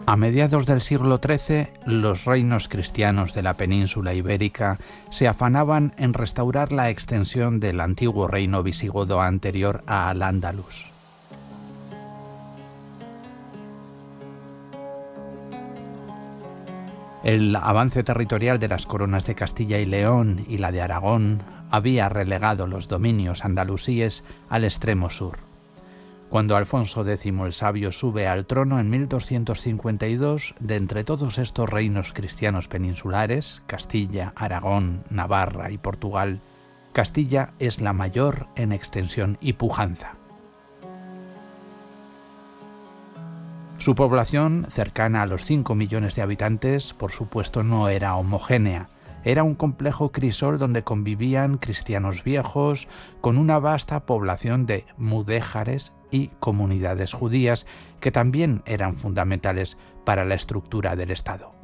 A mediados del siglo XIII, los reinos cristianos de la península ibérica se afanaban en restaurar la extensión del antiguo reino visigodo anterior a Al-Ándalus. El avance territorial de las coronas de Castilla y León y la de Aragón había relegado los dominios andalusíes al extremo sur. Cuando Alfonso X el Sabio sube al trono en 1252, de entre todos estos reinos cristianos peninsulares, Castilla, Aragón, Navarra y Portugal, Castilla es la mayor en extensión y pujanza. Su población, cercana a los 5 millones de habitantes, por supuesto no era homogénea. Era un complejo crisol donde convivían cristianos viejos con una vasta población de mudéjares y comunidades judías que también eran fundamentales para la estructura del Estado.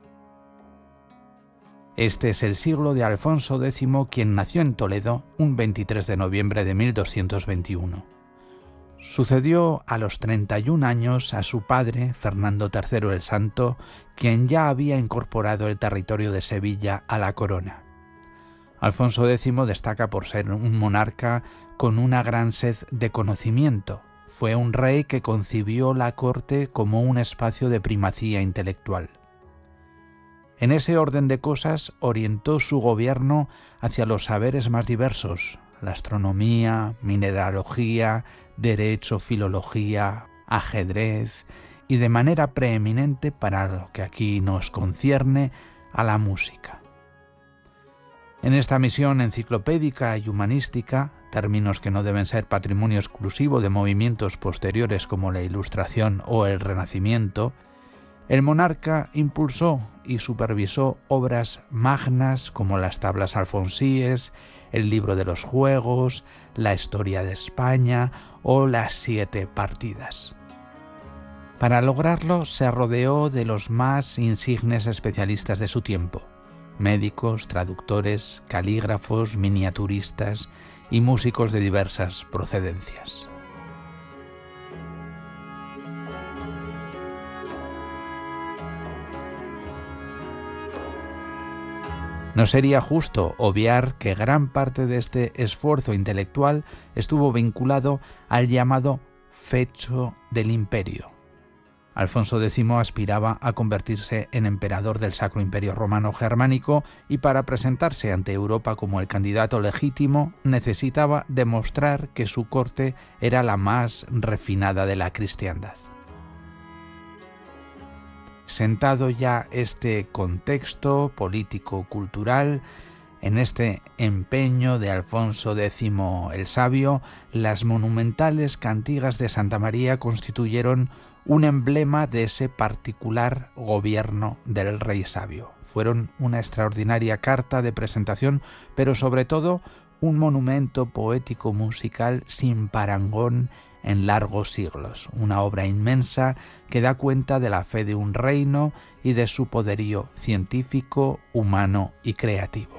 Este es el siglo de Alfonso X, quien nació en Toledo un 23 de noviembre de 1221. Sucedió a los 31 años a su padre, Fernando III el Santo, quien ya había incorporado el territorio de Sevilla a la corona. Alfonso X destaca por ser un monarca con una gran sed de conocimiento. Fue un rey que concibió la corte como un espacio de primacía intelectual. En ese orden de cosas orientó su gobierno hacia los saberes más diversos: la astronomía, mineralogía, derecho, filología, ajedrez y, de manera preeminente para lo que aquí nos concierne, a la música. En esta misión enciclopédica y humanística, términos que no deben ser patrimonio exclusivo de movimientos posteriores como la Ilustración o el Renacimiento, el monarca impulsó y supervisó obras magnas como las tablas alfonsíes, el libro de los juegos, la historia de España o las 7 partidas. Para lograrlo se rodeó de los más insignes especialistas de su tiempo: médicos, traductores, calígrafos, miniaturistas y músicos de diversas procedencias. No sería justo obviar que gran parte de este esfuerzo intelectual estuvo vinculado al llamado fecho del imperio. Alfonso X aspiraba a convertirse en emperador del Sacro Imperio Romano Germánico y, para presentarse ante Europa como el candidato legítimo, necesitaba demostrar que su corte era la más refinada de la cristiandad. Sentado ya este contexto político-cultural, en este empeño de Alfonso X el Sabio, las monumentales cantigas de Santa María constituyeron un emblema de ese particular gobierno del Rey Sabio. Fueron una extraordinaria carta de presentación, pero sobre todo un monumento poético-musical sin parangón en largos siglos, una obra inmensa que da cuenta de la fe de un reino y de su poderío científico, humano y creativo.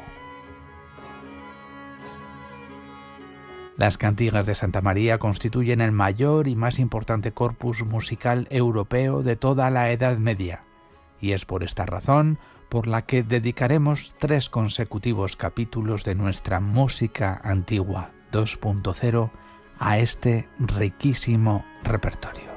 Las cantigas de Santa María constituyen el mayor y más importante corpus musical europeo de toda la Edad Media, y es por esta razón por la que dedicaremos 3 consecutivos capítulos de nuestra Música Antigua 2.0 a este riquísimo repertorio.